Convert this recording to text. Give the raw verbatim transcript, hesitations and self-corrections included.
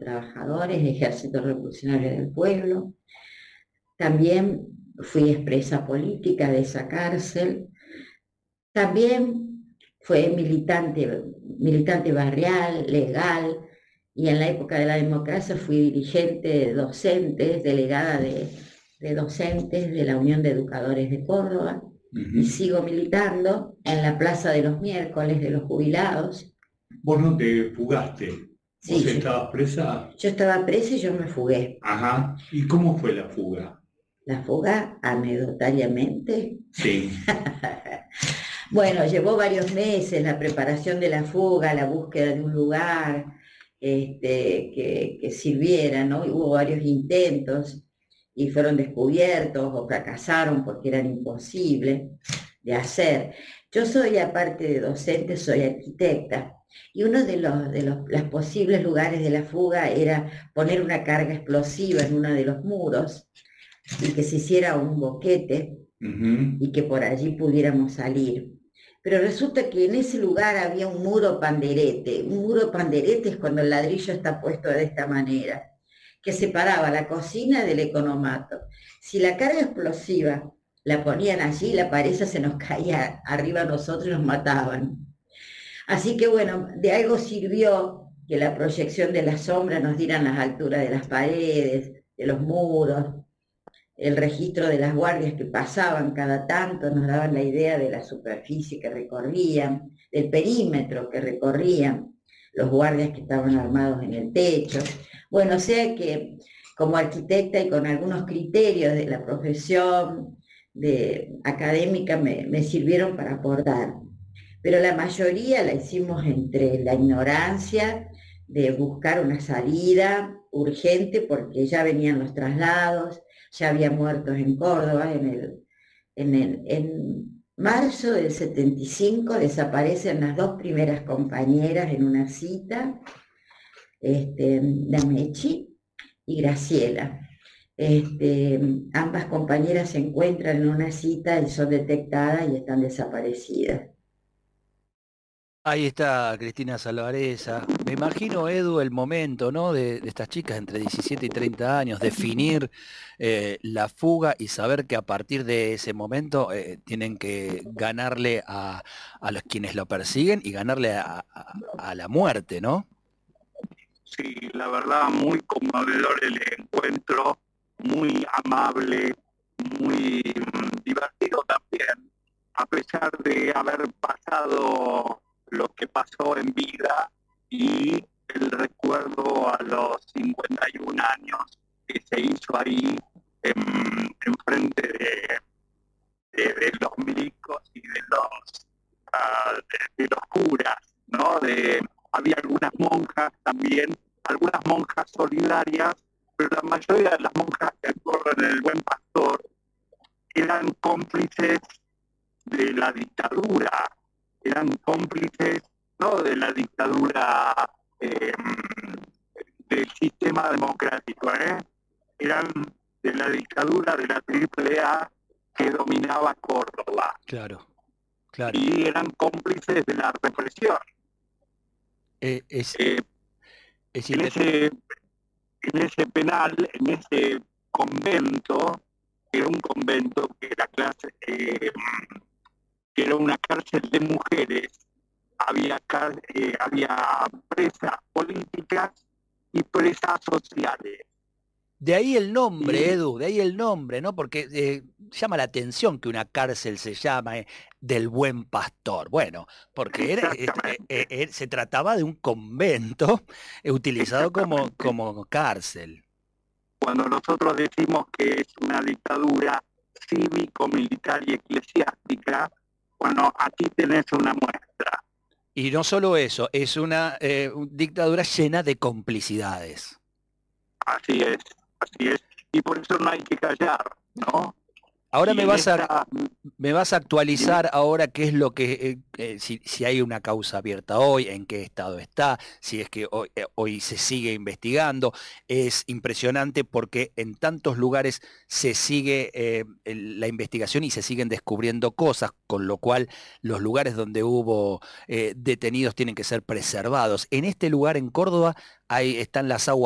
Trabajadores, Ejército Revolucionario del Pueblo. También fui expresa política de esa cárcel. También fue militante, militante barrial, legal, y en la época de la democracia fui dirigente de docentes, delegada de, de docentes de la Unión de Educadores de Córdoba, uh-huh. Y sigo militando en la Plaza de los Miércoles de los Jubilados. ¿Vos no te fugaste? ¿Vos Sí, estabas yo, presa? Yo estaba presa y yo me fugué. Ajá. ¿Y cómo fue la fuga? La fuga, anecdotariamente. Sí. Bueno, llevó varios meses la preparación de la fuga, la búsqueda de un lugar este, que, que sirviera, ¿no? Y hubo varios intentos y fueron descubiertos o fracasaron porque eran imposibles de hacer. Yo soy, aparte de docente, soy arquitecta, y uno de los, de los, los posibles lugares de la fuga era poner una carga explosiva en uno de los muros y que se hiciera un boquete, uh-huh. Y que por allí pudiéramos salir. Pero resulta que en ese lugar había un muro panderete. Un muro panderete es cuando el ladrillo está puesto de esta manera, que separaba la cocina del economato. Si la carga explosiva la ponían allí, la pared se nos caía arriba a nosotros y nos mataban. Así que bueno, de algo sirvió que la proyección de las sombras nos dieran las alturas de las paredes, de los muros. El registro de las guardias que pasaban cada tanto nos daban la idea de la superficie que recorrían, del perímetro que recorrían, los guardias que estaban armados en el techo. Bueno, o sea que como arquitecta y con algunos criterios de la profesión de, académica me, me sirvieron para aportar. Pero la mayoría la hicimos entre la ignorancia de buscar una salida urgente porque ya venían los traslados, ya había muertos en Córdoba. En, el, en, el, en marzo del setenta y cinco desaparecen las dos primeras compañeras en una cita, este, Damechi y Graciela. Este, ambas compañeras se encuentran en una cita y son detectadas y están desaparecidas. Ahí está Cristina Salvarezza. Me imagino, Edu, el momento, ¿no? De, de estas chicas entre diecisiete y treinta años, definir eh, la fuga y saber que a partir de ese momento eh, tienen que ganarle a, a los quienes lo persiguen y ganarle a, a, a la muerte, ¿no? Sí, la verdad, muy conmovedor el encuentro, muy amable, muy mm, divertido también, a pesar de haber pasado lo que pasó en vida y el recuerdo a los cincuenta y un años que se hizo ahí en, en frente de, de, de los milicos y de los, uh, de, de los curas, ¿no? De, había algunas monjas también, algunas monjas solidarias, pero la mayoría de las monjas que actuaron en el Buen Pastor eran cómplices de la dictadura, eran cómplices no de la dictadura eh, del sistema democrático, ¿eh? Eran de la dictadura de la Triple A que dominaba Córdoba. Claro, claro. Y eran cómplices de la represión. Eh, es, eh, es en, ese, en ese penal, en ese convento, era un convento que era clase... Eh, que era una cárcel de mujeres, había, eh, había presas políticas y presas sociales. De ahí el nombre, Edu, de ahí el nombre, ¿no? Porque eh, llama la atención que una cárcel se llame del Buen Pastor. Bueno, porque era, eh, eh, eh, se trataba de un convento eh, utilizado como, como cárcel. Cuando nosotros decimos que es una dictadura cívico-militar y eclesiástica, bueno, aquí tenés una muestra. Y no solo eso, es una eh, dictadura llena de complicidades. Así es, así es. Y por eso no hay que callar, ¿no? Ahora me vas, esta... a, me vas a actualizar ahora qué es lo que, eh, eh, si, si hay una causa abierta hoy, en qué estado está, si es que hoy, eh, hoy se sigue investigando. Es impresionante porque en tantos lugares se sigue eh, el, la investigación y se siguen descubriendo cosas, con lo cual los lugares donde hubo eh, detenidos tienen que ser preservados. En este lugar, en Córdoba, ahí están las aguas